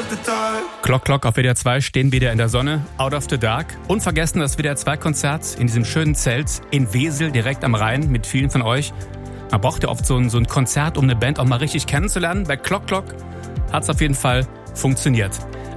Clock Clock auf WDR 2 stehen wieder in der Sonne, Out of the Dark. Unvergessen das WDR 2 Konzert in diesem schönen Zelt in Wesel, direkt am Rhein, mit vielen von euch. Man braucht ja oft so ein Konzert, um eine Band auch mal richtig kennenzulernen. Bei Clock Clock hat es auf jeden Fall funktioniert.